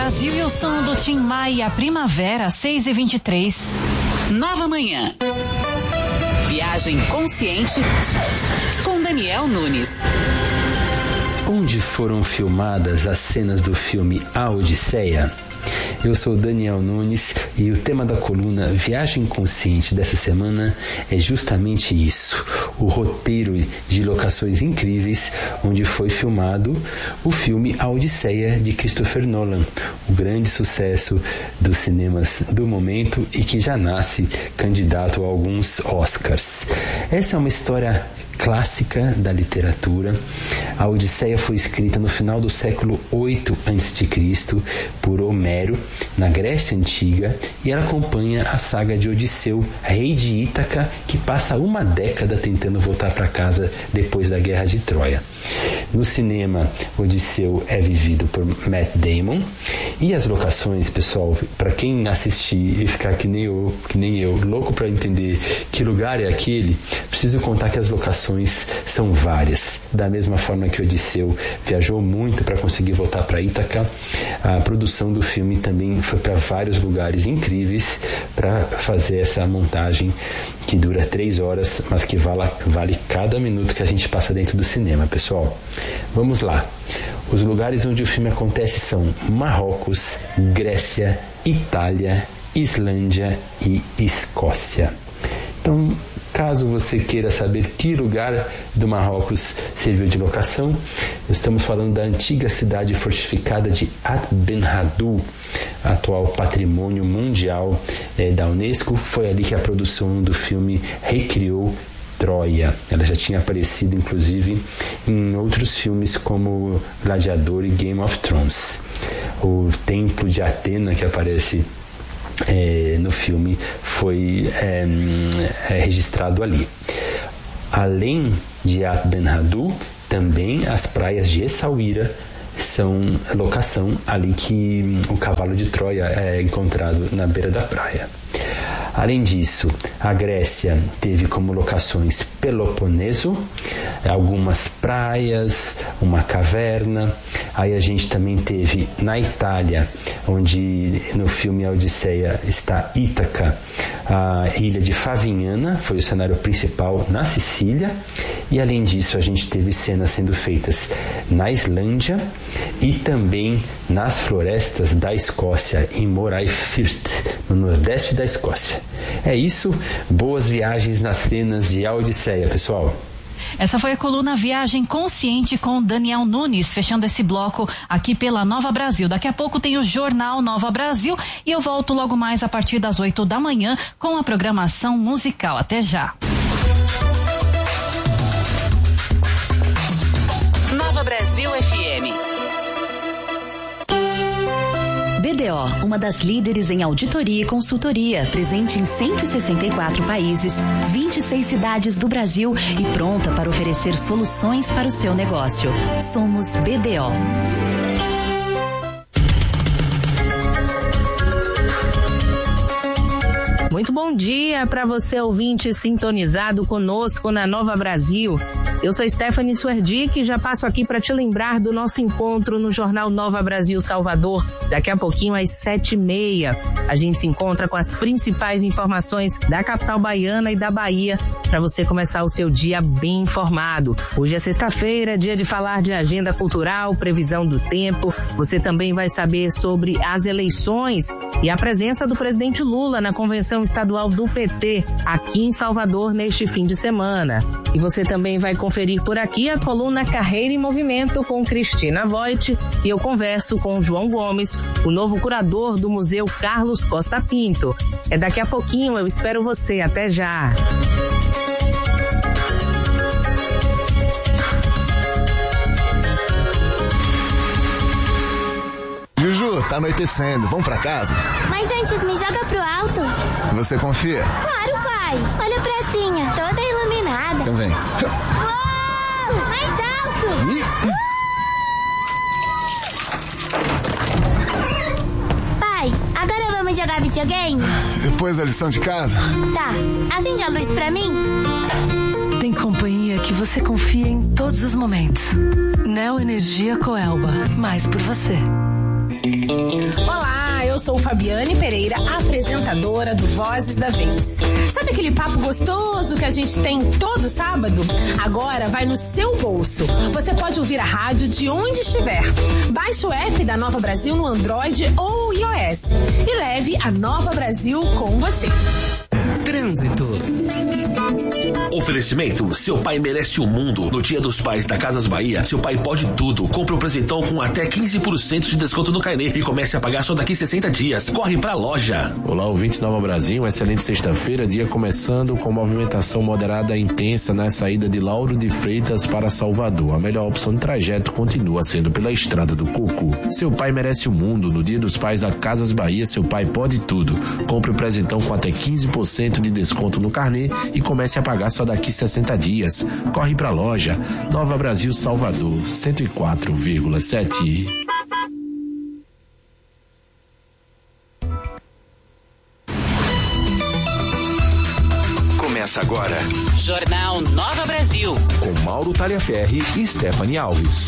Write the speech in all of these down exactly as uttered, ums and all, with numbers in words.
Brasil e o som do Tim Maia, Primavera, seis e vinte e três. Nova Manhã. Viagem consciente com Daniel Nunes. Onde foram filmadas as cenas do filme A Odisseia? Eu sou Daniel Nunes e o tema da coluna Viagem Consciente dessa semana é justamente isso, o roteiro de locações incríveis onde foi filmado o filme A Odisseia de Christopher Nolan, o grande sucesso dos cinemas do momento e que já nasce candidato a alguns Oscars. Essa é uma história clássica da literatura. A Odisseia foi escrita no final do século oito antes de Cristo por Homero, na Grécia Antiga, e ela acompanha a saga de Odisseu, rei de Ítaca, que passa uma década tentando voltar para casa depois da Guerra de Troia. No cinema, Odisseu é vivido por Matt Damon, e as locações, pessoal, para quem assistir e ficar que nem eu, que nem eu, louco para entender que lugar é aquele, preciso contar que as locações são várias. Da mesma forma que Odisseu viajou muito para conseguir voltar para Ítaca, a produção do filme também foi para vários lugares incríveis para fazer essa montagem que dura três horas, mas que vale, vale cada minuto que a gente passa dentro do cinema, pessoal. Vamos lá. Os lugares onde o filme acontece são Marrocos, Grécia, Itália, Islândia e Escócia. Então, caso você queira saber que lugar do Marrocos serviu de locação, estamos falando da antiga cidade fortificada de At Ben Haddou, atual patrimônio mundial eh, da Unesco. Foi ali que a produção do filme recriou Troia. Ela já tinha aparecido, inclusive, em outros filmes como Gladiador e Game of Thrones. O templo de Atena, que aparece É, no filme, foi é, é, registrado ali. Além de At Ben Haddou, também as praias de Essaouira são locação ali que o cavalo de Troia é encontrado na beira da praia. Além disso, a Grécia teve como locações Peloponeso, algumas praias, uma caverna. Aí a gente também teve na Itália, onde no filme A Odisseia está Ítaca, a ilha de Favignana, foi o cenário principal na Sicília. E além disso, a gente teve cenas sendo feitas na Islândia e também nas florestas da Escócia, em Moray Firth, no nordeste da Escócia. É isso, boas viagens nas cenas de A Odisseia, pessoal. Essa foi a coluna Viagem Consciente com Daniel Nunes, fechando esse bloco aqui pela Nova Brasil. Daqui a pouco tem o Jornal Nova Brasil e eu volto logo mais a partir das oito da manhã com a programação musical. Até já. Nova Brasil F M. B D O, uma das líderes em auditoria e consultoria, presente em cento e sessenta e quatro países, vinte e seis cidades do Brasil e pronta para oferecer soluções para o seu negócio. Somos B D O. Muito bom dia para você, ouvinte sintonizado conosco na Nova Brasil. Eu sou Stephanie Suerdick e já passo aqui para te lembrar do nosso encontro no Jornal Nova Brasil Salvador, daqui a pouquinho às sete e meia. A gente se encontra com as principais informações da capital baiana e da Bahia, para você começar o seu dia bem informado. Hoje é sexta-feira, dia de falar de agenda cultural, previsão do tempo. Você também vai saber sobre as eleições e a presença do presidente Lula na convenção estadual do P T, aqui em Salvador, neste fim de semana. E você também vai conferir por aqui a coluna Carreira em Movimento com Cristina Voit, e eu converso com João Gomes, o novo curador do Museu Carlos Costa Pinto. É daqui a pouquinho, eu espero você. Até já! Juju, tá anoitecendo, vamos pra casa? Mas antes me joga pro alto. Você confia? Claro, pai. Olha a pracinha, toda iluminada. Então vem. Uou! Mais alto! Ih! Pai, agora vamos jogar videogame? Depois da lição de casa? Tá. Acende a luz pra mim. Tem companhia que você confia em todos os momentos. Neo Energia Coelba. Mais por você. Olá, eu sou Fabiane Pereira, apresentadora do Vozes da Vez. Sabe aquele papo gostoso que a gente tem todo sábado? Agora vai no seu bolso. Você pode ouvir a rádio de onde estiver. Baixe o app da Nova Brasil no Android ou iOS e leve a Nova Brasil com você. Trânsito. Oferecimento, seu pai merece o mundo. No Dia dos Pais da Casas Bahia, seu pai pode tudo. Compre o presentão com até quinze por cento de desconto no carnê e comece a pagar só daqui sessenta dias. Corre pra loja. Olá, ouvinte Nova Brasil, uma excelente sexta-feira, dia começando com movimentação moderada e intensa na saída de Lauro de Freitas para Salvador. A melhor opção de trajeto continua sendo pela Estrada do Coco. Seu pai merece o mundo. No Dia dos Pais da Casas Bahia, seu pai pode tudo. Compre o presentão com até quinze por cento de desconto no carnê e comece a pagar só daqui sessenta dias. Corre pra loja. Nova Brasil Salvador, cento e quatro vírgula sete. Começa agora. Jornal Nova Brasil. Com Mauro Talhaferri e Stephanie Alves.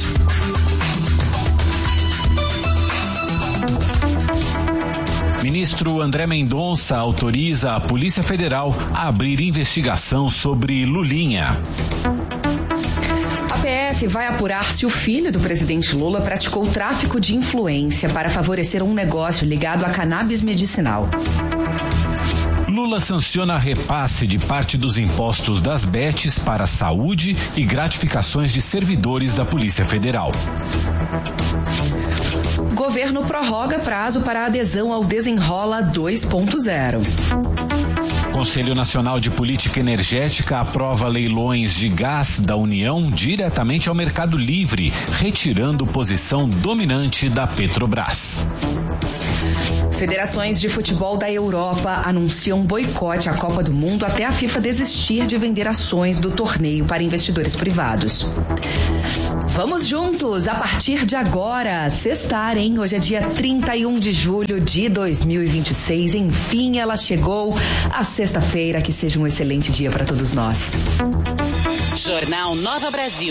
Ministro André Mendonça autoriza a Polícia Federal a abrir investigação sobre Lulinha. A P F vai apurar se o filho do presidente Lula praticou tráfico de influência para favorecer um negócio ligado a cannabis medicinal. Lula sanciona repasse de parte dos impostos das betes para a saúde e gratificações de servidores da Polícia Federal. Governo prorroga prazo para adesão ao Desenrola dois ponto zero. Conselho Nacional de Política Energética aprova leilões de gás da União diretamente ao Mercado Livre, retirando posição dominante da Petrobras. Federações de futebol da Europa anunciam boicote à Copa do Mundo até a FIFA desistir de vender ações do torneio para investidores privados. Vamos juntos, a partir de agora, sextar, hein? Hoje é dia trinta e um de julho de dois mil e vinte e seis. Enfim, ela chegou, a sexta-feira. Que seja um excelente dia para todos nós. Jornal Nova Brasil.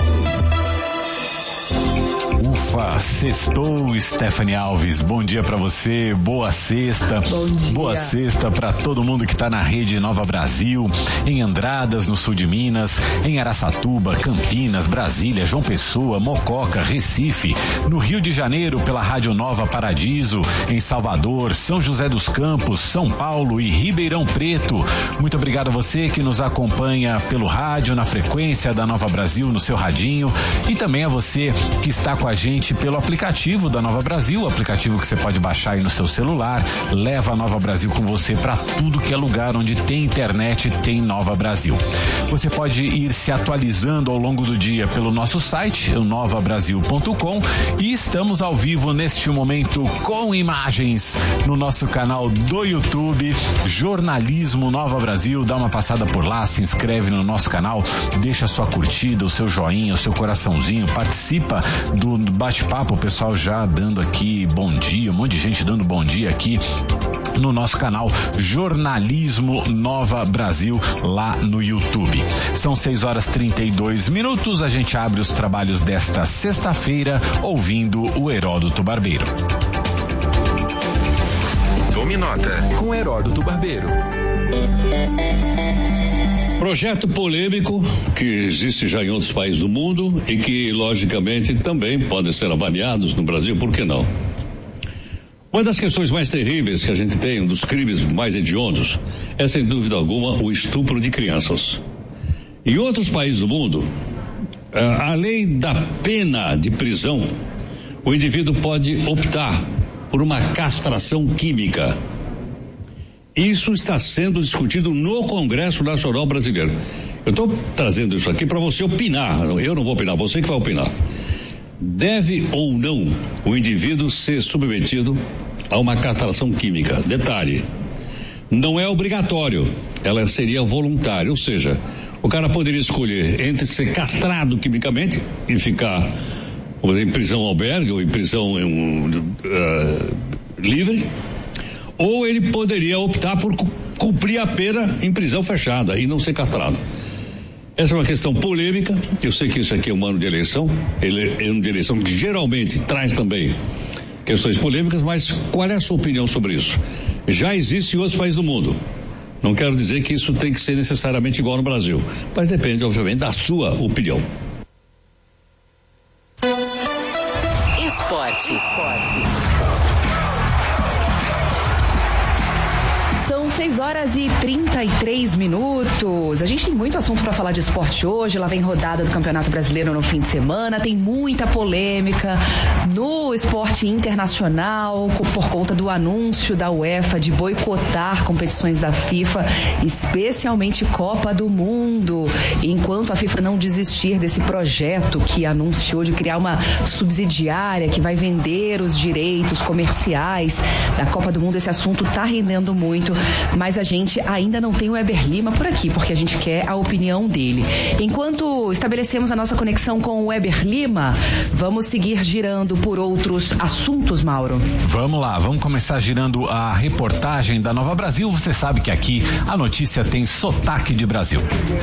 Ufa, sextou, Stephanie Alves. Bom dia pra você, boa sexta. Bom dia. Boa sexta pra todo mundo que tá na rede Nova Brasil, em Andradas, no sul de Minas, em Araçatuba, Campinas, Brasília, João Pessoa, Mococa, Recife, no Rio de Janeiro pela Rádio Nova Paradiso, em Salvador, São José dos Campos, São Paulo e Ribeirão Preto. Muito obrigado a você que nos acompanha pelo rádio, na frequência da Nova Brasil, no seu radinho, e também a você que está com a gente pelo aplicativo da Nova Brasil, aplicativo que você pode baixar aí no seu celular. Leva a Nova Brasil com você para tudo que é lugar onde tem internet, tem Nova Brasil. Você pode ir se atualizando ao longo do dia pelo nosso site, o nova brasil ponto com, e estamos ao vivo neste momento com imagens no nosso canal do YouTube, Jornalismo Nova Brasil. Dá uma passada por lá, se inscreve no nosso canal, deixa a sua curtida, o seu joinha, o seu coraçãozinho, participa do bate-papo, o pessoal já dando aqui bom dia, um monte de gente dando bom dia aqui no nosso canal Jornalismo Nova Brasil lá no YouTube. São seis horas e trinta e dois minutos, a gente abre os trabalhos desta sexta-feira ouvindo o Heródoto Barbeiro. Tome nota com Heródoto Barbeiro. Projeto polêmico que existe já em outros países do mundo e que, logicamente, também podem ser avaliados no Brasil, por que não? Uma das questões mais terríveis que a gente tem, um dos crimes mais hediondos, é, sem dúvida alguma, o estupro de crianças. Em outros países do mundo, além da pena de prisão, o indivíduo pode optar por uma castração química. Isso está sendo discutido no Congresso Nacional Brasileiro. Eu estou trazendo isso aqui para você opinar. Eu não vou opinar, você que vai opinar. Deve ou não o indivíduo ser submetido a uma castração química? Detalhe, não é obrigatório, ela seria voluntária, ou seja, o cara poderia escolher entre ser castrado quimicamente e ficar em prisão albergue ou em prisão um, uh, livre, ou ele poderia optar por cumprir a pena em prisão fechada e não ser castrado. Essa é uma questão polêmica. Eu sei que isso aqui é um ano de eleição, ele é um ano de eleição que geralmente traz também questões polêmicas, mas qual é a sua opinião sobre isso? Já existe em outros países do mundo. Não quero dizer que isso tem que ser necessariamente igual no Brasil, mas depende, obviamente, da sua opinião. Esporte. São seis horas e trinta e três minutos. A gente tem muito assunto para falar de esporte hoje. Lá vem rodada do Campeonato Brasileiro no fim de semana. Tem muita polêmica no esporte internacional por conta do anúncio da UEFA de boicotar competições da FIFA, especialmente Copa do Mundo. Enquanto a FIFA não desistir desse projeto que anunciou de criar uma subsidiária que vai vender os direitos comerciais da Copa do Mundo, esse assunto tá rendendo muito. Mas a gente ainda não tem o Weber Lima por aqui, porque a gente quer a opinião dele. Enquanto estabelecemos a nossa conexão com o Weber Lima, vamos seguir girando por outros assuntos, Mauro. Vamos lá, vamos começar girando a reportagem da Nova Brasil. Você sabe que aqui a notícia tem sotaque de Brasil.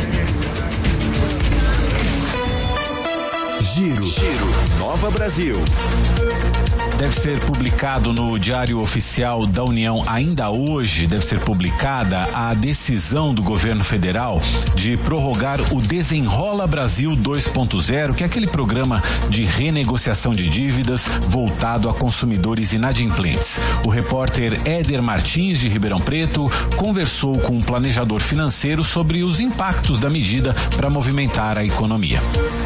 Giro. Giro. Nova Brasil. Deve ser publicado no Diário Oficial da União ainda hoje, deve ser publicada a decisão do governo federal de prorrogar o Desenrola Brasil dois ponto zero, que é aquele programa de renegociação de dívidas voltado a consumidores inadimplentes. O repórter Éder Martins, de Ribeirão Preto, conversou com um planejador financeiro sobre os impactos da medida para movimentar a economia.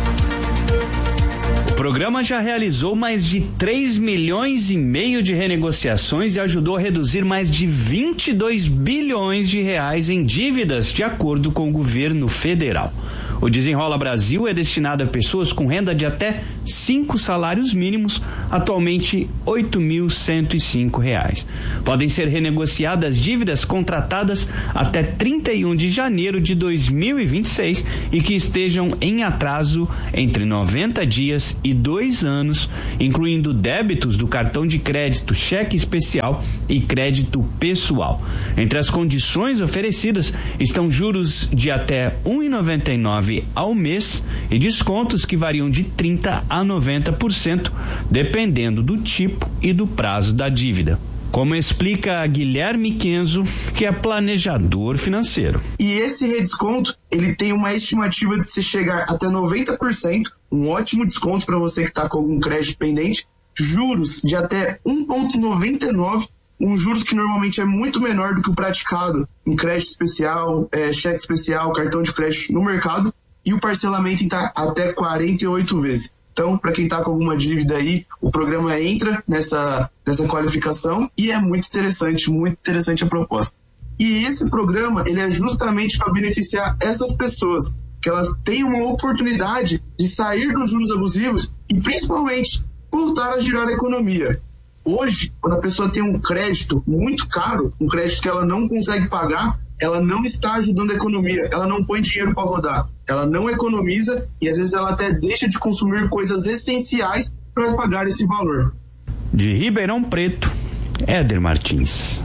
O programa já realizou mais de três milhões e meio de renegociações e ajudou a reduzir mais de vinte e dois bilhões de reais em dívidas, de acordo com o governo federal. O Desenrola Brasil é destinado a pessoas com renda de até cinco salários mínimos, atualmente oito mil cento e cinco reais. Podem ser renegociadas dívidas contratadas até trinta e um de janeiro de dois mil e vinte e seis e que estejam em atraso entre noventa dias e dois anos, incluindo débitos do cartão de crédito, cheque especial e crédito pessoal. Entre as condições oferecidas estão juros de até um vírgula noventa e nove ao mês e descontos que variam de trinta a noventa por cento, dependendo do tipo e do prazo da dívida. Como explica Guilherme Kenzo, que é planejador financeiro. E esse redesconto, ele tem uma estimativa de se chegar até noventa por cento, um ótimo desconto para você que está com algum crédito pendente, juros de até um vírgula noventa e nove, um juros que normalmente é muito menor do que o praticado em crédito especial, é, cheque especial, cartão de crédito no mercado, e o parcelamento está até quarenta e oito vezes. Então, para quem está com alguma dívida aí, o programa entra nessa, nessa qualificação e é muito interessante, muito interessante a proposta. E esse programa, ele é justamente para beneficiar essas pessoas, que elas tenham uma oportunidade de sair dos juros abusivos e, principalmente, voltar a girar a economia. Hoje, quando a pessoa tem um crédito muito caro, um crédito que ela não consegue pagar, ela não está ajudando a economia, ela não põe dinheiro para rodar, ela não economiza e às vezes ela até deixa de consumir coisas essenciais para pagar esse valor. De Ribeirão Preto, Éder Martins.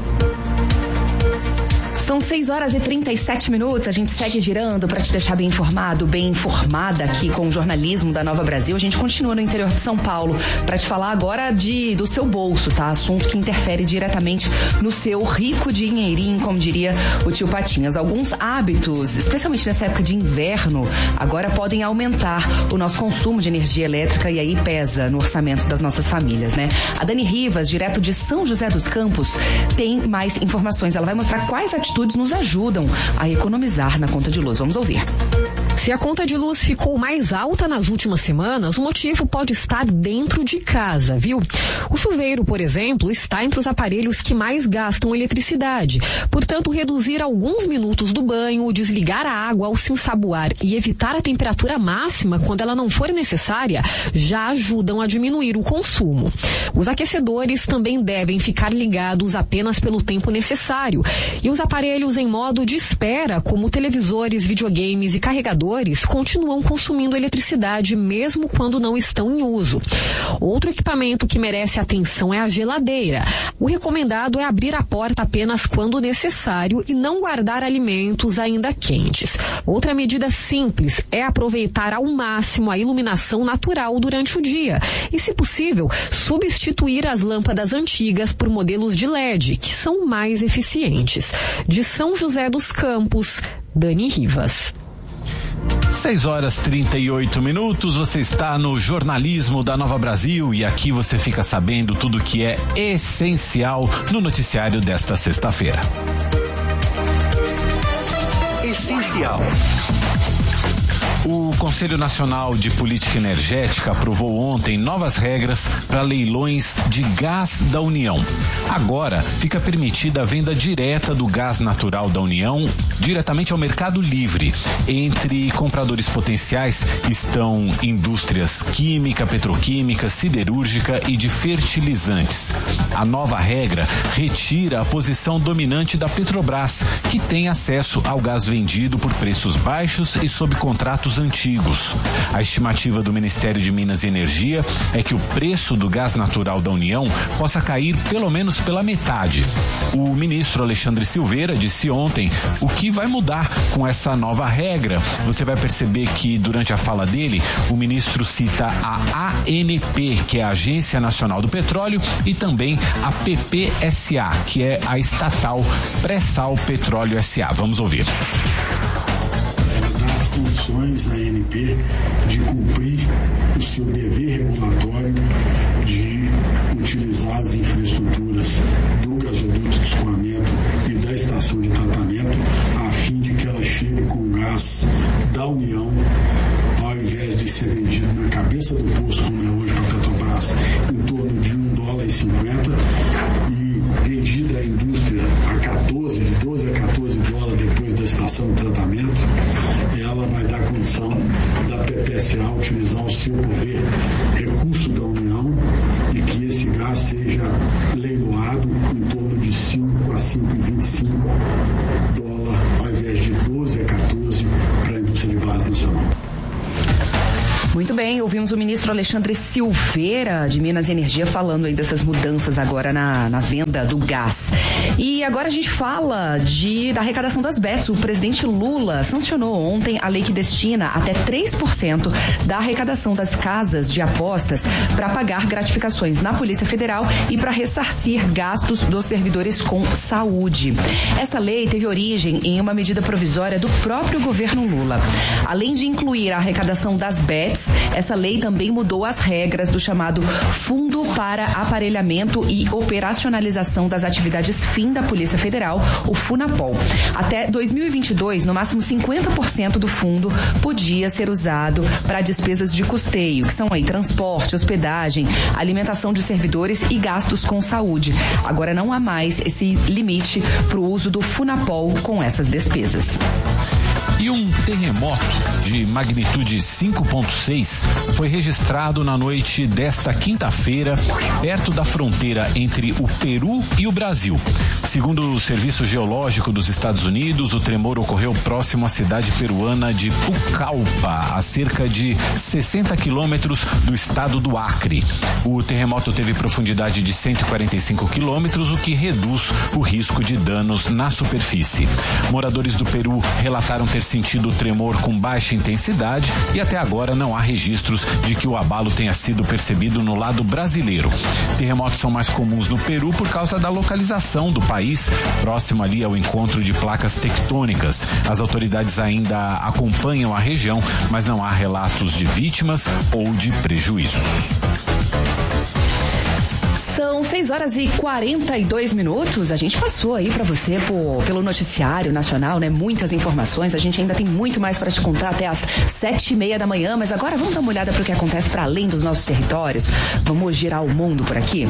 São seis horas e trinta e sete minutos, a gente segue girando para te deixar bem informado, bem informada aqui com o jornalismo da Nova Brasil. A gente continua no interior de São Paulo para te falar agora de, do seu bolso, tá? Assunto que interfere diretamente no seu rico dinheirinho, como diria o tio Patinhas. Alguns hábitos, especialmente nessa época de inverno, agora podem aumentar o nosso consumo de energia elétrica e aí pesa no orçamento das nossas famílias, né? A Dani Rivas, direto de São José dos Campos, tem mais informações. Ela vai mostrar quais atitudes nos ajudam a economizar na conta de luz. Vamos ouvir. Se a conta de luz ficou mais alta nas últimas semanas, o motivo pode estar dentro de casa, viu? O chuveiro, por exemplo, está entre os aparelhos que mais gastam eletricidade. Portanto, reduzir alguns minutos do banho, desligar a água ao se ensaboar e evitar a temperatura máxima quando ela não for necessária, já ajudam a diminuir o consumo. Os aquecedores também devem ficar ligados apenas pelo tempo necessário. E os aparelhos em modo de espera, como televisores, videogames e carregadores, geradores continuam consumindo eletricidade mesmo quando não estão em uso. Outro equipamento que merece atenção é a geladeira. O recomendado é abrir a porta apenas quando necessário e não guardar alimentos ainda quentes. Outra medida simples é aproveitar ao máximo a iluminação natural durante o dia e, se possível, substituir as lâmpadas antigas por modelos de L E D, que são mais eficientes. De São José dos Campos, Dani Rivas. seis horas e trinta e oito minutos, você está no jornalismo da Nova Brasil e aqui você fica sabendo tudo que é essencial no noticiário desta sexta-feira. Essencial. O Conselho Nacional de Política Energética aprovou ontem novas regras para leilões de gás da União. Agora fica permitida a venda direta do gás natural da União diretamente ao mercado livre. Entre compradores potenciais estão indústrias química, petroquímica, siderúrgica e de fertilizantes. A nova regra retira a posição dominante da Petrobras, que tem acesso ao gás vendido por preços baixos e sob contratos antigos. A estimativa do Ministério de Minas e Energia é que o preço do gás natural da União possa cair pelo menos pela metade. O ministro Alexandre Silveira disse ontem o que vai mudar com essa nova regra. Você vai perceber que durante a fala dele, o ministro cita a A N P, que é a Agência Nacional do Petróleo, e também a P P S A, que é a estatal Pré-Sal Petróleo S A. Vamos ouvir. Condições a ANP de cumprir o seu dever regulatório de utilizar as infraestruturas do gasoduto de escoamento e da estação de tratamento a fim de que ela chegue com gás da União, ao invés de ser vendido na cabeça do poço, como é hoje para a Petrobras, em torno de um dólar e cinquenta, e vendida à indústria a quatorze, de doze a quatorze dólares depois da estação de tratamento. Ela vai dar condição da P P S A utilizar o seu poder, recurso da União, e que esse gás seja leiloado em torno de cinco a cinco vírgula vinte e cinco dólares, ao invés de doze a quatorze para a indústria de base nacional. Muito bem, ouvimos o ministro Alexandre Silveira, de Minas e Energia, falando aí dessas mudanças agora na, na venda do gás. E agora a gente fala de, da arrecadação das bets. O presidente Lula sancionou ontem a lei que destina até três por cento da arrecadação das casas de apostas para pagar gratificações na Polícia Federal e para ressarcir gastos dos servidores com saúde. Essa lei teve origem em uma medida provisória do próprio governo Lula. Além de incluir a arrecadação das bets, essa lei também mudou as regras do chamado Fundo para Aparelhamento e Operacionalização das Atividades Fim da Polícia Federal, o FUNAPOL. Até dois mil e vinte e dois, no máximo cinquenta por cento do fundo podia ser usado para despesas de custeio, que são aí transporte, hospedagem, alimentação de servidores e gastos com saúde. Agora não há mais esse limite para o uso do FUNAPOL com essas despesas. E um terremoto de magnitude cinco ponto seis foi registrado na noite desta quinta-feira, perto da fronteira entre o Peru e o Brasil. Segundo o Serviço Geológico dos Estados Unidos, o tremor ocorreu próximo à cidade peruana de Pucallpa, a cerca de sessenta quilômetros do estado do Acre. O terremoto teve profundidade de cento e quarenta e cinco quilômetros, o que reduz o risco de danos na superfície. Moradores do Peru relataram ter sentido o tremor com baixa intensidade e até agora não há registros de que o abalo tenha sido percebido no lado brasileiro. Terremotos são mais comuns no Peru por causa da localização do país, próximo ali ao encontro de placas tectônicas. As autoridades ainda acompanham a região, mas não há relatos de vítimas ou de prejuízos. São seis horas e quarenta e dois minutos. A gente passou aí para você por, pelo noticiário nacional, né? Muitas informações. A gente ainda tem muito mais para te contar até às sete e meia da manhã. Mas agora vamos dar uma olhada para o que acontece para além dos nossos territórios. Vamos girar o mundo por aqui.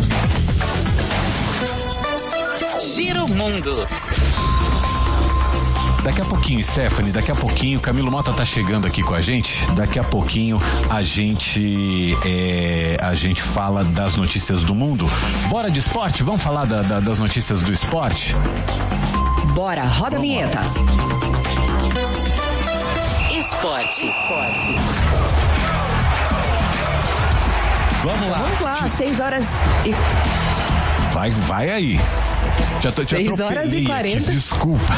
Gira o mundo. Daqui a pouquinho, Stephanie, daqui a pouquinho, Camilo Mota tá chegando aqui com a gente. Daqui a pouquinho a gente é, a gente fala das notícias do mundo. Bora de esporte? Vamos falar da, da, das notícias do esporte? Bora, roda a vinheta. esporte. Vamos lá. Vamos lá, seis horas e... Vai, vai aí. Já tô te seis horas e quarenta. Desculpa.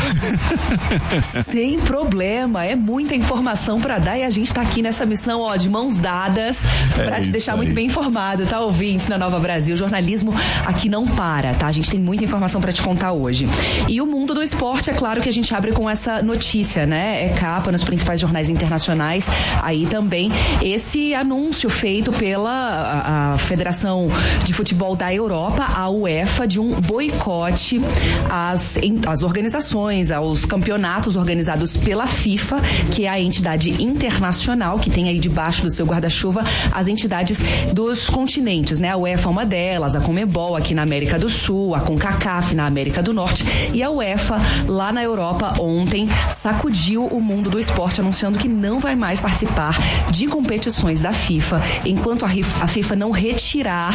Sem problema, é muita informação pra dar e a gente tá aqui nessa missão, ó, de mãos dadas, é pra te deixar aí. muito bem informado, tá, ouvinte, na Nova Brasil. O jornalismo aqui não para, tá? A gente tem muita informação pra te contar hoje. E o mundo do esporte, é claro que a gente abre com essa notícia, né? É capa nos principais jornais internacionais. Aí também esse anúncio feito pela a, a Federação de Futebol da Europa, a UEFA, de um boicote às, às organizações, aos campeonatos organizados pela FIFA, que é a entidade internacional que tem aí debaixo do seu guarda-chuva as entidades dos continentes, né? A UEFA é uma delas, a Conmebol aqui na América do Sul, a CONCACAF na América do Norte, e a UEFA lá na Europa ontem sacudiu o mundo do esporte anunciando que não vai mais participar de competições da FIFA enquanto a FIFA não retirar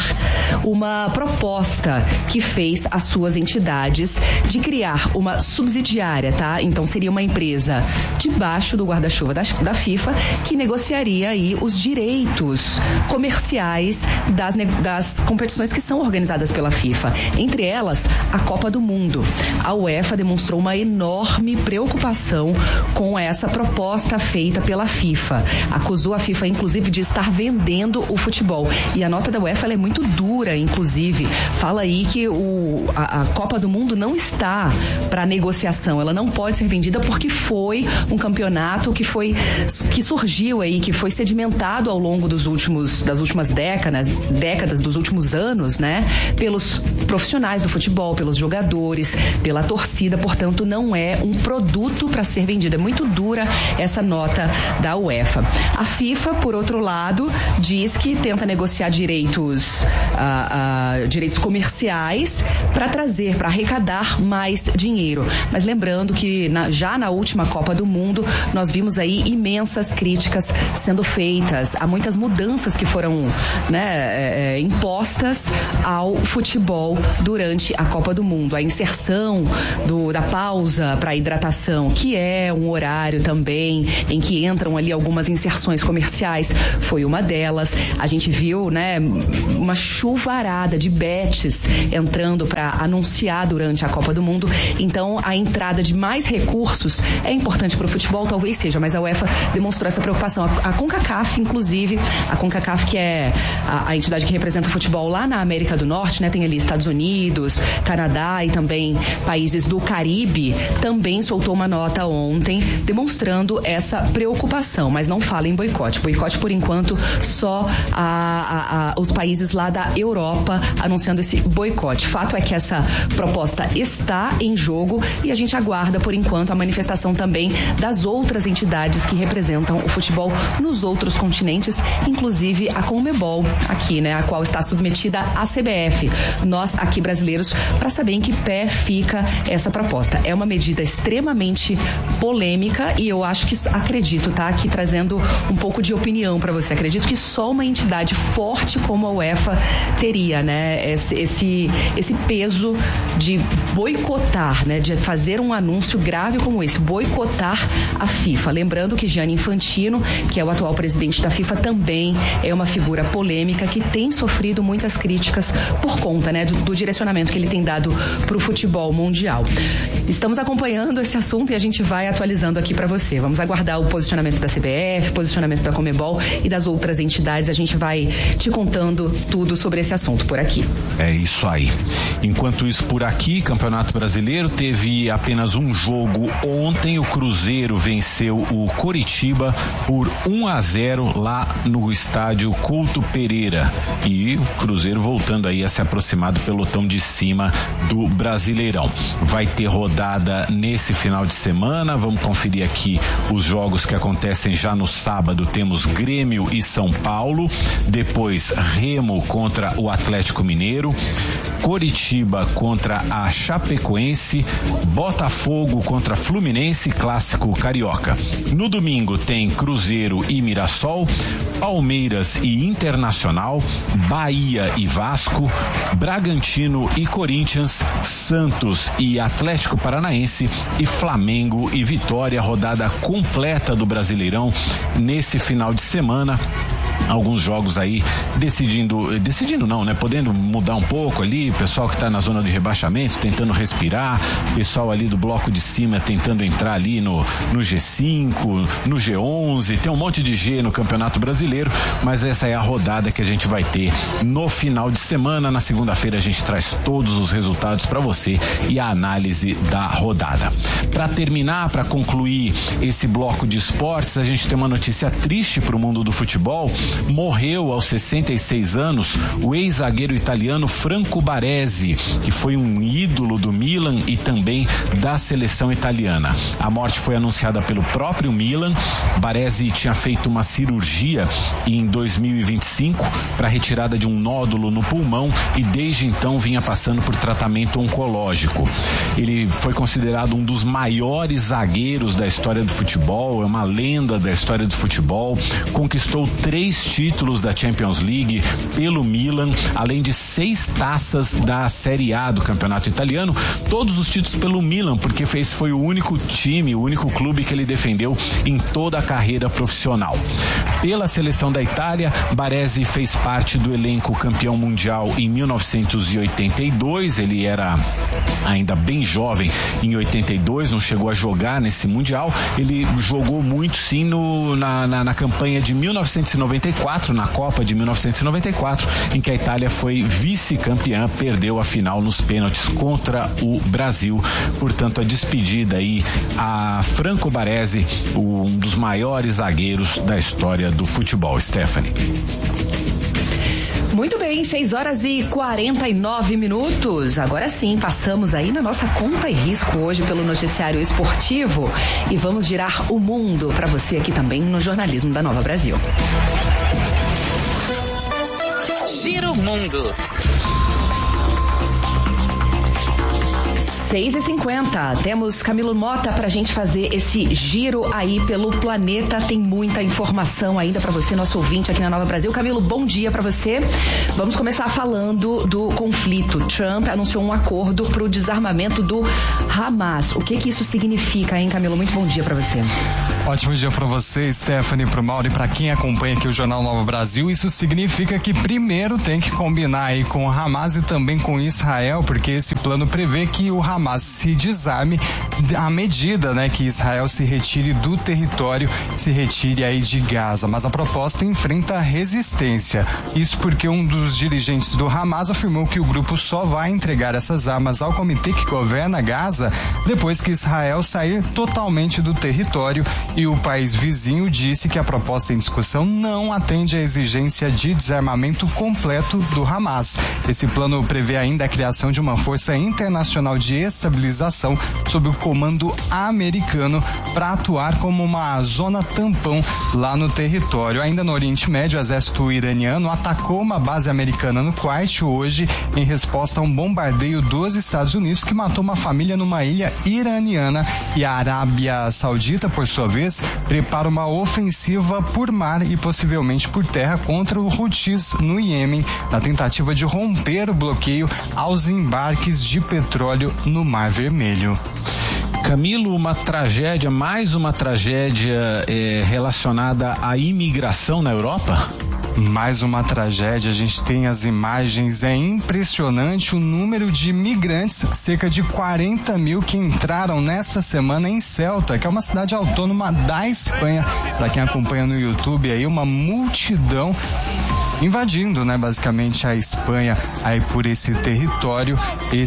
uma proposta que fez as suas entidades de criar uma subsidiária, tá? Então seria uma empresa debaixo do guarda-chuva da, da FIFA que negociaria aí os direitos comerciais das, das competições que são organizadas pela FIFA. Entre elas, a Copa do Mundo. A UEFA demonstrou uma enorme preocupação com essa proposta feita pela FIFA. Acusou a FIFA, inclusive, de estar vendendo o futebol. E a nota da UEFA ela é muito dura, inclusive. Fala aí que o, a, a Copa do Mundo não está para negociação, ela não pode ser vendida porque foi um campeonato que foi que surgiu aí, que foi sedimentado ao longo dos últimos das últimas décadas, décadas dos últimos anos, né? Pelos profissionais do futebol, pelos jogadores, pela torcida, portanto não é um produto para ser vendido. É muito dura essa nota da UEFA. A FIFA, por outro lado, diz que tenta negociar direitos uh, uh, direitos comerciais para trazer, para arrecadar mais dinheiro. Mas lembrando que na, já na última Copa do Mundo nós vimos aí imensas críticas sendo feitas. Há muitas mudanças que foram, né, é, impostas ao futebol durante a Copa do Mundo. A inserção do, da pausa para hidratação, que é um horário também em que entram ali algumas inserções comerciais, foi uma delas. A gente viu, né, uma chuvarada de bets entrando para anunciar durante a Copa do Mundo. Então, a entrada de mais recursos é importante para o futebol, talvez seja, mas a UEFA demonstrou essa preocupação. A, a CONCACAF, inclusive, a CONCACAF, que é a, a entidade que representa o futebol lá na América do Norte, né? Tem ali Estados Unidos, Canadá e também países do Caribe, também soltou uma nota ontem demonstrando essa preocupação, mas não fala em boicote. Boicote, por enquanto, só a, a, a, os países lá da Europa anunciando esse boicote. Fato é que essa proposta está em jogo e a gente aguarda, por enquanto, a manifestação também das outras entidades que representam o futebol nos outros continentes, inclusive a Conmebol aqui, né, a qual está submetida à C B F. Nós, aqui brasileiros, para saber em que pé fica essa proposta. É uma medida extremamente polêmica e eu acho que, acredito, tá, aqui trazendo um pouco de opinião para você, acredito que só uma entidade forte como a UEFA teria, né, esse, esse, esse peso de boicotar, né, de fazer um anúncio grave como esse, boicotar a FIFA. Lembrando que Gianni Infantino, que é o atual presidente da FIFA, também é uma figura polêmica que tem sofrido muitas críticas por conta, né, do, do direcionamento que ele tem dado para o futebol mundial. Estamos acompanhando esse assunto e a gente vai atualizando aqui para você. Vamos aguardar o posicionamento da C B F, posicionamento da Conmebol e das outras entidades. A gente vai te contando tudo sobre esse assunto por aqui. É isso aí. Enquanto isso, por aqui, Campeonato Brasileiro teve apenas um jogo ontem. O Cruzeiro venceu o Coritiba por um a zero lá no estádio Couto Pereira. E o Cruzeiro voltando aí a se aproximar do pelotão de cima do Brasileirão. Vai ter rodada nesse final de semana. Vamos conferir aqui os jogos que acontecem já no sábado. Temos Grêmio e São Paulo. Depois Remo contra o Atlético Mineiro. Coritiba contra a Chapecoense, Botafogo contra Fluminense, clássico carioca. No domingo tem Cruzeiro e Mirassol, Palmeiras e Internacional, Bahia e Vasco, Bragantino e Corinthians, Santos e Atlético Paranaense e Flamengo e Vitória, rodada completa do Brasileirão nesse final de semana. Alguns jogos aí decidindo, decidindo não, né? Podendo mudar um pouco ali, pessoal que tá na zona de rebaixamento tentando respirar, pessoal ali do bloco de cima tentando entrar ali no, no G cinco, no G onze, tem um monte de G no Campeonato Brasileiro, mas essa é a rodada que a gente vai ter no final de semana. Na segunda-feira a gente traz todos os resultados para você e a análise da rodada. Para terminar, para concluir esse bloco de esportes, a gente tem uma notícia triste para o mundo do futebol. Morreu aos sessenta e seis anos o ex-zagueiro italiano Franco Baresi, que foi um ídolo do Milan e também da seleção italiana. A morte foi anunciada pelo próprio Milan. Baresi tinha feito uma cirurgia em dois mil e vinte e cinco para retirada de um nódulo no pulmão e desde então vinha passando por tratamento oncológico. Ele foi considerado um dos maiores zagueiros da história do futebol, é uma lenda da história do futebol, conquistou três títulos da Champions League pelo Milan, além de seis taças da Série A do campeonato italiano, todos os títulos pelo Milan, porque fez, foi o único time, o único clube que ele defendeu em toda a carreira profissional. Pela seleção da Itália, Baresi fez parte do elenco campeão mundial em mil novecentos e oitenta e dois, ele era ainda bem jovem em oitenta e dois, não chegou a jogar nesse mundial, ele jogou muito sim no, na, na, na campanha de mil novecentos e noventa e quatro, na Copa de mil novecentos e noventa e quatro, em que a Itália foi vice-campeã, perdeu a final nos pênaltis contra o Brasil. Portanto, a despedida aí a Franco Baresi, um dos maiores zagueiros da história do futebol. Stephanie. Muito bem, seis horas e quarenta e nove minutos. Agora sim, passamos aí na nossa conta e risco hoje pelo noticiário esportivo e vamos girar o mundo para você aqui também no jornalismo da Nova Brasil. Giro Mundo. seis e cinquenta, temos Camilo Mota pra gente fazer esse giro aí pelo planeta. Tem muita informação ainda pra você, nosso ouvinte aqui na Nova Brasil. Camilo, bom dia pra você. Vamos começar falando do conflito. Trump anunciou um acordo pro desarmamento do Hamas. O que que isso significa, hein, Camilo? Muito bom dia pra você. Ótimo dia para você, Stephanie, pro Mauro e para quem acompanha aqui o Jornal Nova Brasil. Isso significa que primeiro tem que combinar aí com o Hamas e também com Israel, porque esse plano prevê que o Hamas se desarme à medida, né, que Israel se retire do território, se retire aí de Gaza. Mas a proposta enfrenta resistência. Isso porque um dos dirigentes do Hamas afirmou que o grupo só vai entregar essas armas ao comitê que governa Gaza depois que Israel sair totalmente do território. E o país vizinho disse que a proposta em discussão não atende à exigência de desarmamento completo do Hamas. Esse plano prevê ainda a criação de uma força internacional de estabilização sob o comando americano para atuar como uma zona tampão lá no território. Ainda no Oriente Médio, o exército iraniano atacou uma base americana no Kuwait hoje em resposta a um bombardeio dos Estados Unidos que matou uma família numa ilha iraniana. E a Arábia Saudita, por sua vez, prepara uma ofensiva por mar e possivelmente por terra contra o Houthis no Iêmen, na tentativa de romper o bloqueio aos embarques de petróleo no Mar Vermelho. Camilo, uma tragédia, mais uma tragédia é, relacionada à imigração na Europa? Mais uma tragédia, a gente tem as imagens, é impressionante o número de migrantes, cerca de quarenta mil que entraram nesta semana em Ceuta, que é uma cidade autônoma da Espanha. Para quem acompanha no YouTube aí, uma multidão invadindo, né, basicamente a Espanha aí por esse território.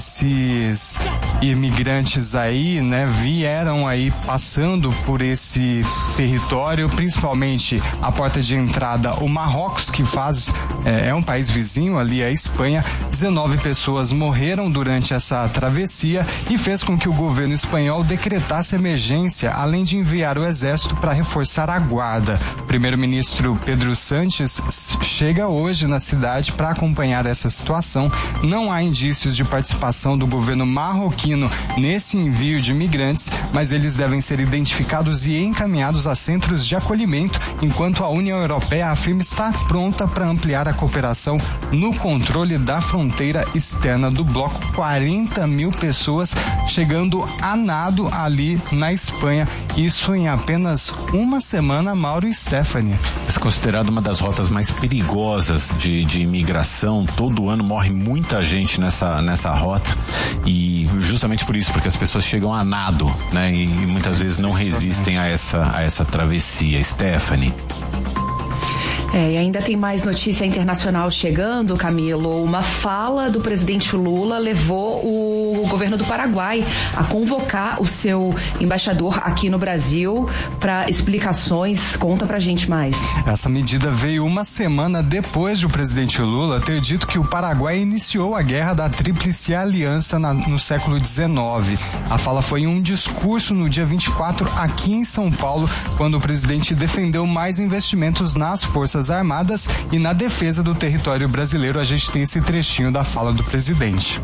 Esses imigrantes aí, né, vieram aí passando por esse território, principalmente a porta de entrada, o Marrocos, que faz, é, é um país vizinho ali, a Espanha. dezenove pessoas morreram durante essa travessia e fez com que o governo espanhol decretasse emergência, além de enviar o exército para reforçar a guarda. O primeiro-ministro Pedro Sánchez chega chega hoje na cidade para acompanhar essa situação. Não há indícios de participação do governo marroquino nesse envio de imigrantes, mas eles devem ser identificados e encaminhados a centros de acolhimento, enquanto a União Europeia afirma estar pronta para ampliar a cooperação no controle da fronteira externa do bloco. quarenta mil pessoas chegando a nado ali na Espanha, isso em apenas uma semana, Mauro e Stephanie. É considerado uma das rotas mais perigosas de, de imigração. Todo ano morre muita gente nessa, nessa rota, e justamente por isso, porque as pessoas chegam a nado, né? E, e muitas vezes não resistem a essa, a essa travessia. Stephanie. É, e ainda tem mais notícia internacional chegando, Camilo. Uma fala do presidente Lula levou o governo do Paraguai a convocar o seu embaixador aqui no Brasil para explicações. Conta pra gente mais. Essa medida veio uma semana depois de o presidente Lula ter dito que o Paraguai iniciou a guerra da Tríplice Aliança na, no século dezenove. A fala foi em um discurso no dia vinte e quatro aqui em São Paulo, quando o presidente defendeu mais investimentos nas forças armadas e na defesa do território brasileiro. A gente tem esse trechinho da fala do presidente.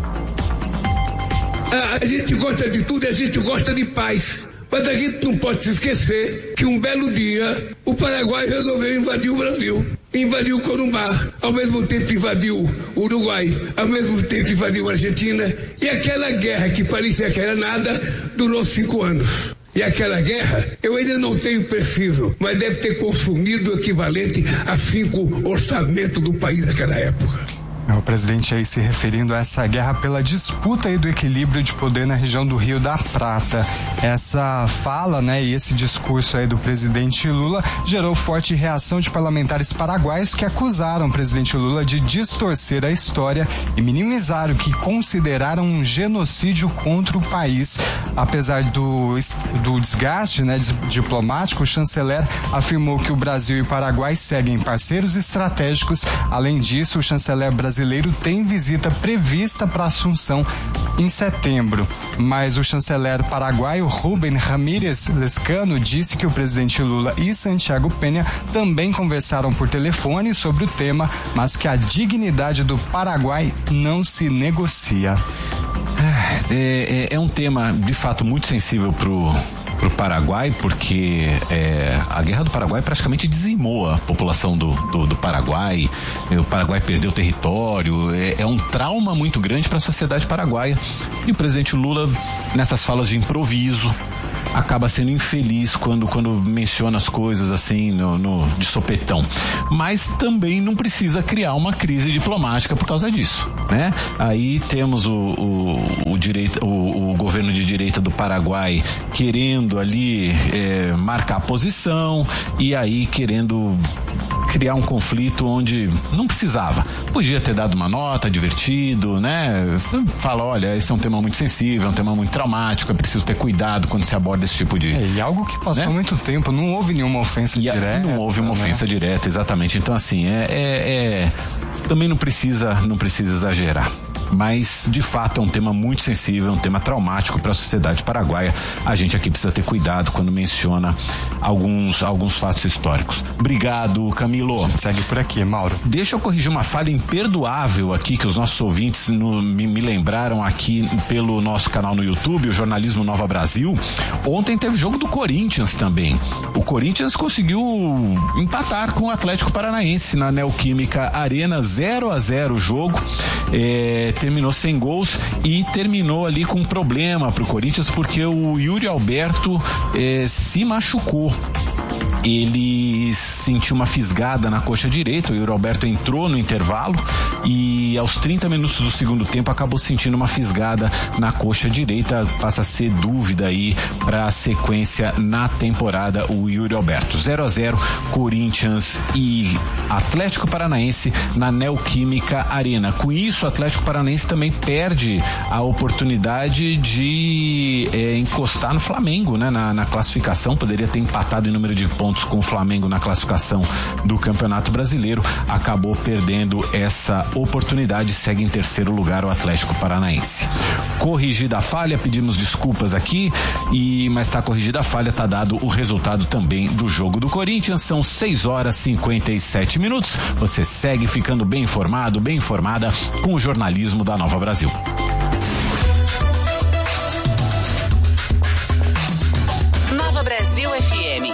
A gente gosta de tudo e a gente gosta de paz. Mas a gente não pode se esquecer que um belo dia o Paraguai resolveu invadir o Brasil. Invadiu o Corumbá, ao mesmo tempo invadiu o Uruguai, ao mesmo tempo invadiu a Argentina. E aquela guerra que parecia que era nada, durou cinco anos. E aquela guerra, eu ainda não tenho preciso, mas deve ter consumido o equivalente a cinco orçamentos do país naquela época. O presidente aí se referindo a essa guerra pela disputa aí do equilíbrio de poder na região do Rio da Prata. Essa fala, né, e esse discurso aí do presidente Lula gerou forte reação de parlamentares paraguaios que acusaram o presidente Lula de distorcer a história e minimizar o que consideraram um genocídio contra o país. Apesar do, do desgaste, né, diplomático, o chanceler afirmou que o Brasil e o Paraguai seguem parceiros estratégicos. Além disso, o chanceler brasileiro brasileiro tem visita prevista para Assunção em setembro, mas o chanceler paraguaio Rubén Ramírez Lescano disse que o presidente Lula e Santiago Peña também conversaram por telefone sobre o tema, mas que a dignidade do Paraguai não se negocia. É, é, é um tema de fato muito sensível pro para o Paraguai, porque é, a guerra do Paraguai praticamente dizimou a população do, do, do Paraguai. O Paraguai perdeu território, é, é um trauma muito grande para a sociedade paraguaia. E o presidente Lula, nessas falas de improviso, acaba sendo infeliz quando, quando menciona as coisas assim no, no, de sopetão. Mas também não precisa criar uma crise diplomática por causa disso, né? Aí temos o, o, o, direito, o, o governo de direita do Paraguai querendo ali é, marcar posição e aí querendo criar um conflito onde não precisava. Podia ter dado uma nota, divertido, né? Fala, olha, esse é um tema muito sensível, é um tema muito traumático, é preciso ter cuidado quando se aborda esse tipo de... É, e algo que passou, né, muito tempo, não houve nenhuma ofensa e direta. Não houve uma, né, ofensa direta, exatamente. Então, assim, é, é, é também não precisa, não precisa exagerar. Mas, de fato, é um tema muito sensível, um tema traumático para a sociedade paraguaia. A gente aqui precisa ter cuidado quando menciona alguns, alguns fatos históricos. Obrigado, Camilo. Segue por aqui, Mauro. Deixa eu corrigir uma falha imperdoável aqui que os nossos ouvintes no, me, me lembraram aqui pelo nosso canal no YouTube, o Jornalismo Nova Brasil. Ontem teve jogo do Corinthians também. O Corinthians conseguiu empatar com o Atlético Paranaense na Neoquímica Arena, zero a zero o jogo. É, terminou sem gols e terminou ali com um problema pro Corinthians, porque o Yuri Alberto eh, se machucou. Ele sentiu uma fisgada na coxa direita. O Yuri Alberto entrou no intervalo e aos trinta minutos do segundo tempo acabou sentindo uma fisgada na coxa direita. Passa a ser dúvida aí para a sequência na temporada o Yuri Alberto. zero a zero Corinthians e Atlético Paranaense na Neoquímica Arena. Com isso, o Atlético Paranaense também perde a oportunidade de é, encostar no Flamengo, né? Na, na classificação. Poderia ter empatado em número de pontos com o Flamengo na classificação do Campeonato Brasileiro, acabou perdendo essa oportunidade, segue em terceiro lugar o Atlético Paranaense. Corrigida a falha, pedimos desculpas aqui, e mas está corrigida a falha, está dado o resultado também do jogo do Corinthians. São seis horas e cinquenta e sete minutos. Você segue ficando bem informado, bem informada com o jornalismo da Nova Brasil. Nova Brasil F M.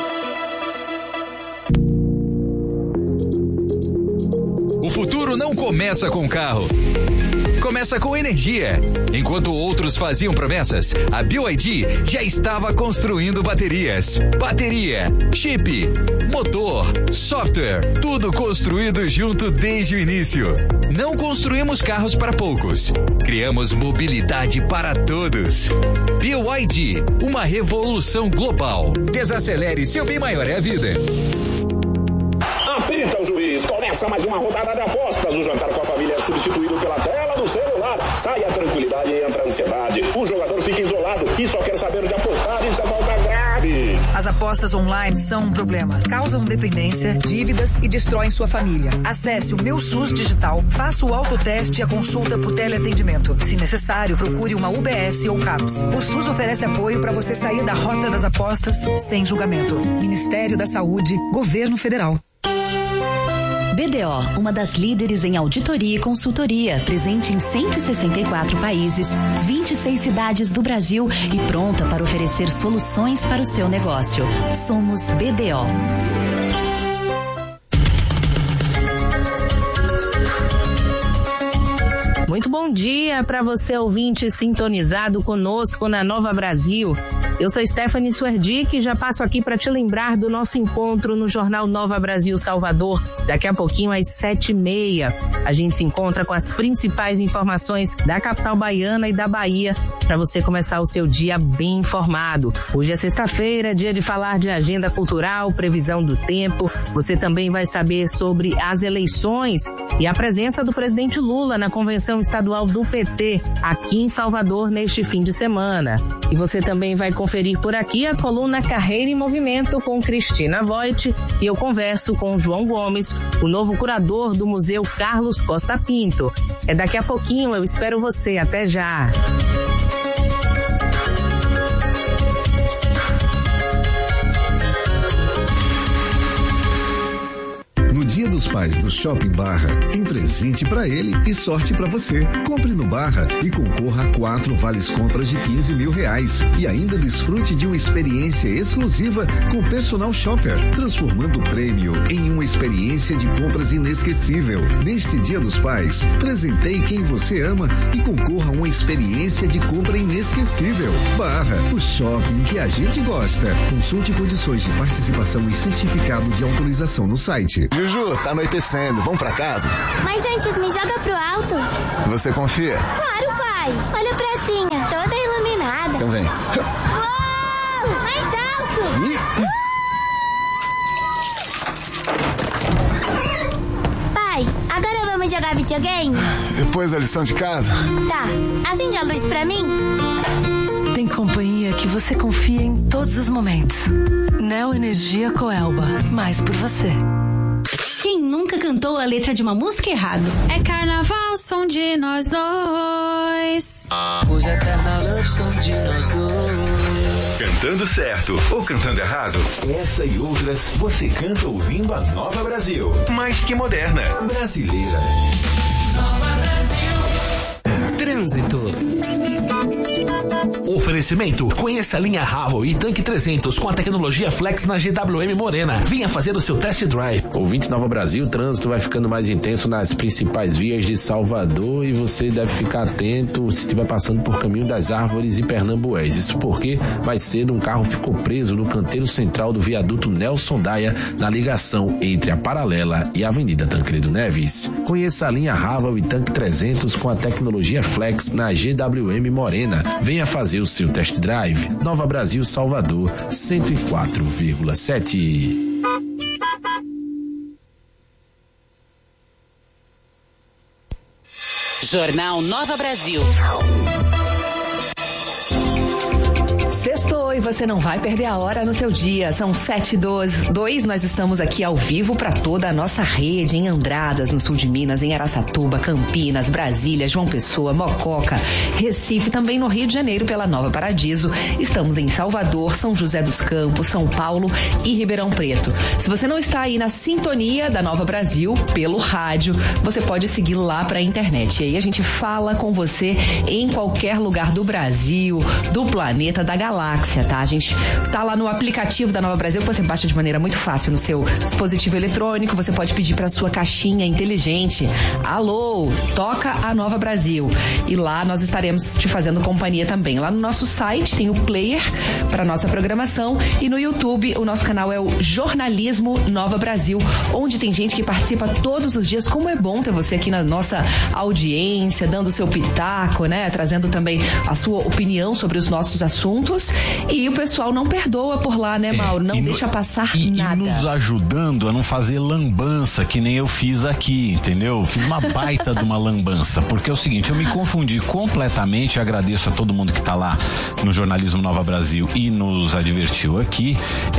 O futuro não começa com carro. Começa com energia. Enquanto outros faziam promessas, a B Y D já estava construindo baterias. Bateria, chip, motor, software, tudo construído junto desde o início. Não construímos carros para poucos. Criamos mobilidade para todos. B Y D, uma revolução global. Desacelere, seu bem maior é a vida. Apita o juiz, começa mais uma rodada de apostas. O jantar com a família é substituído pela tela do celular. Sai a tranquilidade e entra a ansiedade. O jogador fica isolado e só quer saber de apostar. Isso é falta grave. As apostas online são um problema. Causam dependência, dívidas e destroem sua família. Acesse o Meu SUS Digital, faça o autoteste e a consulta por teleatendimento. Se necessário, procure uma U B S ou CAPS. O SUS oferece apoio para você sair da rota das apostas sem julgamento. Ministério da Saúde, Governo Federal. B D O, uma das líderes em auditoria e consultoria, presente em cento e sessenta e quatro países, vinte e seis cidades do Brasil e pronta para oferecer soluções para o seu negócio. Somos B D O. Muito bom dia para você, ouvinte sintonizado conosco na Nova Brasil. Eu sou Stephanie Suerdick e já passo aqui para te lembrar do nosso encontro no Jornal Nova Brasil Salvador. Daqui a pouquinho, às sete e meia, a gente se encontra com as principais informações da capital baiana e da Bahia para você começar o seu dia bem informado. Hoje é sexta-feira, dia de falar de agenda cultural, previsão do tempo. Você também vai saber sobre as eleições e a presença do presidente Lula na convenção estadual do P T aqui em Salvador neste fim de semana. E você também vai conferir por aqui a coluna Carreira em Movimento com Cristina Voit e eu converso com João Gomes, o novo curador do Museu Carlos Costa Pinto. É daqui a pouquinho, eu espero você. Até já! No Dia dos Pais do Shopping Barra, tem presente pra ele e sorte pra você. Compre no Barra e concorra a quatro vales compras de quinze mil reais. E ainda desfrute de uma experiência exclusiva com personal shopper, transformando o prêmio em uma experiência de compras inesquecível. Neste Dia dos Pais, presenteie quem você ama e concorra a uma experiência de compra inesquecível. Barra, o shopping que a gente gosta. Consulte condições de participação e certificado de autorização no site. Juju, tá anoitecendo, vamos pra casa? Mas antes me joga pro alto. Você confia? Claro, pai. Olha a pracinha, toda iluminada. Então vem. Uou! Mais alto! Uh! Pai, agora vamos jogar videogame? Depois da lição de casa? Tá. Acende a luz pra mim. Tem companhia que você confia em todos os momentos. Neo Energia Coelba. Mais por você. Quem nunca cantou a letra de uma música errado? É carnaval, som de nós dois. Hoje é carnaval, som de nós dois. Cantando certo ou cantando errado? Essa e outras você canta ouvindo a Nova Brasil. Mais que moderna, brasileira. Nova Brasil. Trânsito. Oferecimento: conheça a linha Ravel e Tanque trezentos com a tecnologia Flex na G W M Morena. Venha fazer o seu test drive. Ouvintes Nova Brasil, o trânsito vai ficando mais intenso nas principais vias de Salvador e você deve ficar atento se estiver passando por Caminho das Árvores e Pernambués. Isso porque mais cedo um carro ficou preso no canteiro central do viaduto Nelson Daia, na ligação entre a Paralela e a Avenida Tancredo Neves. Conheça a linha Ravel e Tanque trezentos com a tecnologia Flex na G W M Morena. Venha fazer o seu test drive. Nova Brasil Salvador cento e quatro vírgula sete. Jornal Nova Brasil. Sextou Oi, você não vai perder a hora no seu dia. São sete e dois, nós estamos aqui ao vivo para toda a nossa rede, em Andradas, no sul de Minas, em Araçatuba, Campinas, Brasília, João Pessoa, Mococa, Recife, também no Rio de Janeiro pela Nova Paradiso. Estamos em Salvador, São José dos Campos, São Paulo e Ribeirão Preto. Se você não está aí na sintonia da Nova Brasil pelo rádio, você pode seguir lá para a internet. E aí a gente fala com você em qualquer lugar do Brasil, do planeta, da galáxia, tá? A gente tá lá no aplicativo da Nova Brasil, que você baixa de maneira muito fácil no seu dispositivo eletrônico. Você pode pedir para sua caixinha inteligente: alô, toca a Nova Brasil. E lá nós estaremos te fazendo companhia também. Lá no nosso site tem o player para nossa programação e no YouTube o nosso canal é o Jornalismo Nova Brasil, onde tem gente que participa todos os dias. Como é bom ter você aqui na nossa audiência, dando o seu pitaco, né? Trazendo também a sua opinião sobre os nossos assuntos. E o pessoal não perdoa por lá, né, Mauro? Não é, deixa no, passar e, nada. E nos ajudando a não fazer lambança, que nem eu fiz aqui, entendeu? Fiz uma baita de uma lambança, porque é o seguinte, eu me confundi completamente. Agradeço a todo mundo que tá lá no Jornalismo Nova Brasil e nos advertiu aqui,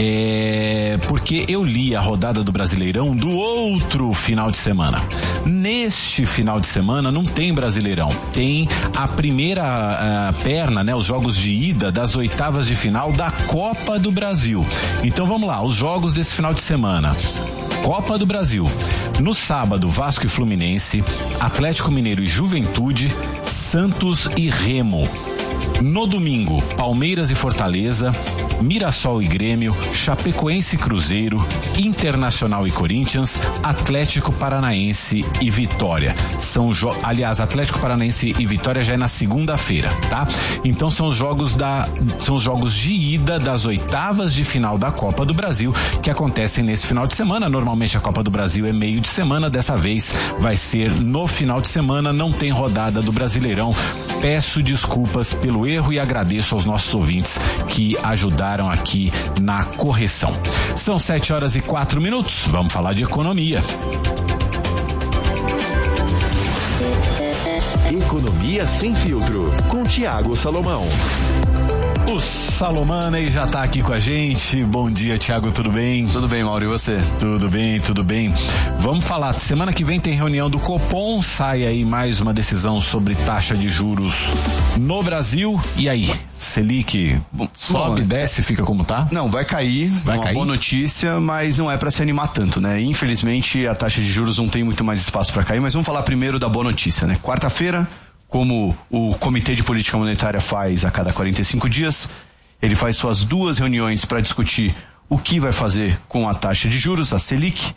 é, porque eu li a rodada do Brasileirão do outro final de semana. Neste final de semana não tem Brasileirão, tem a primeira a perna, né, os jogos de ida das oitavas de final da Copa do Brasil. Então vamos lá, os jogos desse final de semana. Copa do Brasil. No sábado, Vasco e Fluminense, Atlético Mineiro e Juventude, Santos e Remo. No domingo, Palmeiras e Fortaleza, Mirassol e Grêmio, Chapecoense e Cruzeiro, Internacional e Corinthians, Atlético Paranaense e Vitória. São jo- aliás, Atlético Paranaense e Vitória já é na segunda-feira, tá? Então são os jogos da são os jogos de ida das oitavas de final da Copa do Brasil, que acontecem nesse final de semana. Normalmente a Copa do Brasil é meio de semana, dessa vez vai ser no final de semana, não tem rodada do Brasileirão. Peço desculpas pelo erro e agradeço aos nossos ouvintes que ajudaram aqui na correção. São sete horas e quatro minutos. Vamos falar de economia. Economia Sem Filtro, com Tiago Salomão. O Salomão já tá aqui com a gente. Bom dia, Tiago, tudo bem? Tudo bem, Mauro, e você? Tudo bem, tudo bem. Vamos falar, semana que vem tem reunião do Copom, sai aí mais uma decisão sobre taxa de juros no Brasil. E aí, Selic bom, sobe, bom, desce, fica como tá? Não, vai cair, vai uma cair? Boa notícia, mas não é para se animar tanto, né? Infelizmente a taxa de juros não tem muito mais espaço para cair, mas vamos falar primeiro da boa notícia, né? Quarta-feira, como o Comitê de Política Monetária faz a cada quarenta e cinco dias, ele faz suas duas reuniões para discutir o que vai fazer com a taxa de juros, a Selic,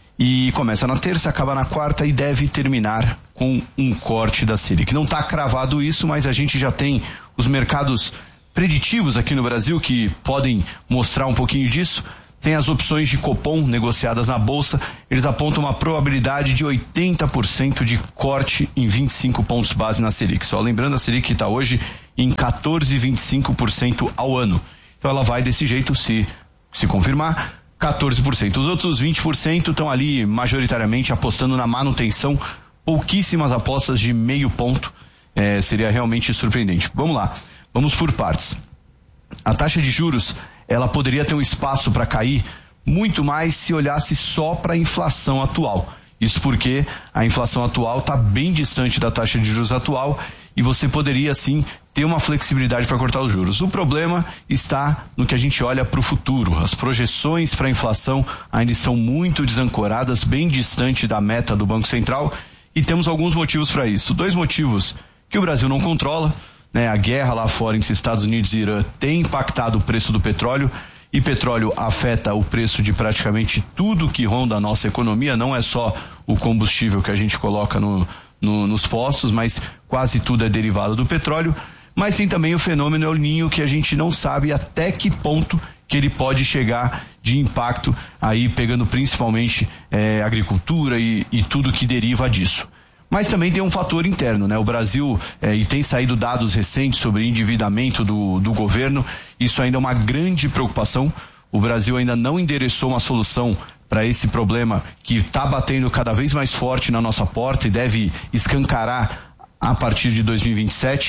e começa na terça, acaba na quarta e deve terminar com um corte da Selic. Não está cravado isso, mas a gente já tem os mercados preditivos aqui no Brasil que podem mostrar um pouquinho disso. Tem as opções de Copom negociadas na Bolsa, eles apontam uma probabilidade de oitenta por cento de corte em vinte e cinco pontos base na Selic. Só lembrando, a Selic está hoje em quatorze vírgula vinte e cinco por cento ao ano. Então ela vai desse jeito, se, se confirmar, quatorze por cento. Os outros vinte por cento estão ali majoritariamente apostando na manutenção, pouquíssimas apostas de meio ponto, é, seria realmente surpreendente. Vamos lá, vamos por partes. A taxa de juros, ela poderia ter um espaço para cair muito mais se olhasse só para a inflação atual. Isso porque a inflação atual está bem distante da taxa de juros atual e você poderia, sim, ter uma flexibilidade para cortar os juros. O problema está no que a gente olha para o futuro. As projeções para a inflação ainda estão muito desancoradas, bem distante da meta do Banco Central, e temos alguns motivos para isso. Dois motivos que o Brasil não controla. Né, a guerra lá fora entre Estados Unidos e Irã tem impactado o preço do petróleo, e petróleo afeta o preço de praticamente tudo que ronda a nossa economia. Não é só o combustível que a gente coloca no, no, nos postos, mas quase tudo é derivado do petróleo. Mas tem também o fenômeno El Niño, que a gente não sabe até que ponto que ele pode chegar de impacto, aí pegando principalmente é, agricultura e, e tudo que deriva disso. Mas também tem um fator interno, né? O Brasil, eh, e tem saído dados recentes sobre endividamento do, do governo, isso ainda é uma grande preocupação. O Brasil ainda não endereçou uma solução para esse problema que está batendo cada vez mais forte na nossa porta e deve escancarar a partir de dois mil e vinte e sete.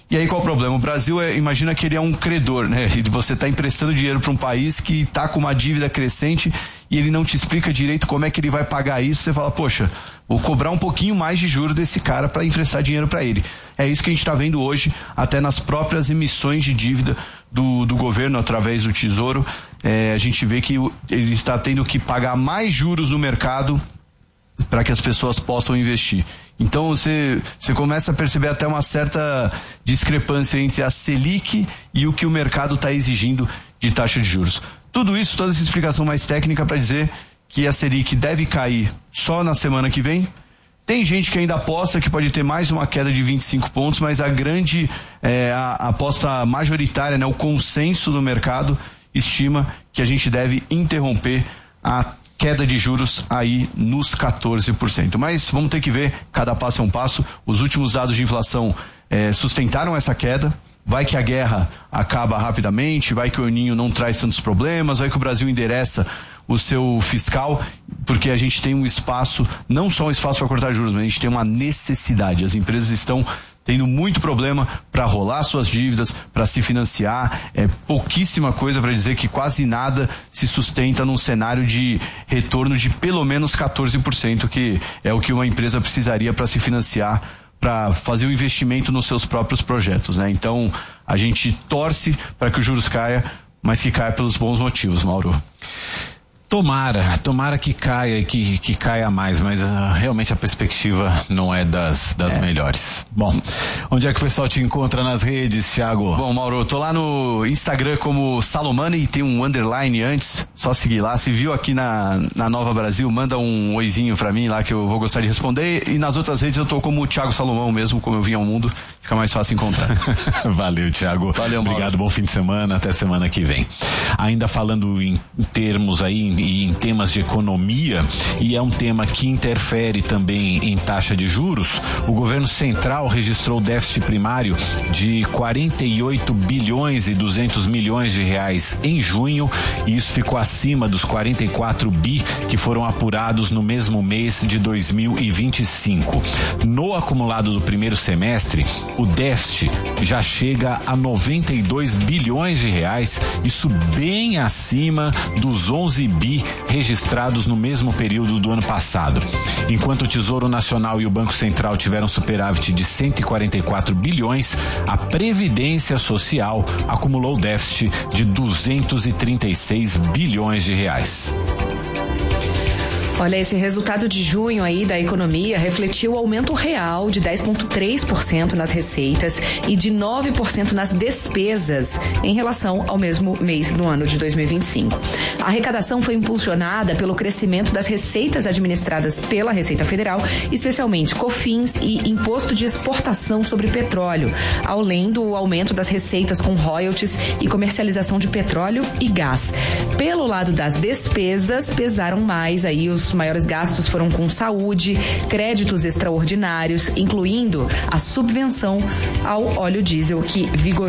E aí qual o problema? O Brasil, é, imagina que ele é um credor, né? E você está emprestando dinheiro para um país que está com uma dívida crescente e ele não te explica direito como é que ele vai pagar isso. Você fala, poxa, vou cobrar um pouquinho mais de juros desse cara para emprestar dinheiro para ele. É isso que a gente está vendo hoje, até nas próprias emissões de dívida do, do governo através do Tesouro. É, a gente vê que ele está tendo que pagar mais juros no mercado para que as pessoas possam investir. Então você, você começa a perceber até uma certa discrepância entre a Selic e o que o mercado está exigindo de taxa de juros. Tudo isso, toda essa explicação mais técnica para dizer que a Selic deve cair só na semana que vem. Tem gente que ainda aposta que pode ter mais uma queda de vinte e cinco pontos, mas a grande é, a, a aposta majoritária, né, o consenso do mercado estima que a gente deve interromper a queda de juros aí nos quatorze por cento. Mas vamos ter que ver, cada passo é um passo. Os últimos dados de inflação eh, sustentaram essa queda. Vai que a guerra acaba rapidamente, vai que o El Niño não traz tantos problemas, vai que o Brasil endereça o seu fiscal, porque a gente tem um espaço, não só um espaço para cortar juros, mas a gente tem uma necessidade. As empresas estão tendo muito problema para rolar suas dívidas, para se financiar, é pouquíssima coisa para dizer que quase nada se sustenta num cenário de retorno de pelo menos quatorze por cento, que é o que uma empresa precisaria para se financiar, para fazer o investimento nos seus próprios projetos, né? Então, a gente torce para que os juros caia, mas que caia pelos bons motivos, Mauro. Tomara, tomara que caia e que, que caia mais, mas uh, realmente a perspectiva não é das, das é. melhores. Bom, onde é que o pessoal te encontra nas redes, Thiago? Bom, Mauro, eu tô lá no Instagram como Salomani e tem um underline antes, só seguir lá. Se viu aqui na, na Nova Brasil, manda um oizinho pra mim lá que eu vou gostar de responder. E nas outras redes eu tô como Thiago Salomão mesmo, como eu vim ao mundo, fica mais fácil encontrar. Valeu, Thiago. Valeu, Mauro. Obrigado, bom fim de semana, até semana que vem. Ainda falando em termos aí, e em temas de economia, e é um tema que interfere também em taxa de juros, o governo central registrou déficit primário de quarenta e oito bilhões e duzentos milhões de reais em junho, e isso ficou acima dos quarenta e quatro bi que foram apurados no mesmo mês de dois mil e vinte e cinco. No acumulado do primeiro semestre, o déficit já chega a noventa e dois bilhões de reais, isso bem acima dos onze bi registrados no mesmo período do ano passado. Enquanto o Tesouro Nacional e o Banco Central tiveram superávit de cento e quarenta e quatro bilhões, a Previdência Social acumulou déficit de duzentos e trinta e seis bilhões de reais. Olha, esse resultado de junho aí da economia refletiu o aumento real de dez vírgula três por cento nas receitas e de nove por cento nas despesas em relação ao mesmo mês do ano de dois mil e vinte e cinco. A arrecadação foi impulsionada pelo crescimento das receitas administradas pela Receita Federal, especialmente COFINS e Imposto de Exportação sobre Petróleo, além do aumento das receitas com royalties e comercialização de petróleo e gás. Pelo lado das despesas, pesaram mais aí os Os maiores gastos foram com saúde, créditos extraordinários, incluindo a subvenção ao óleo diesel que vigorou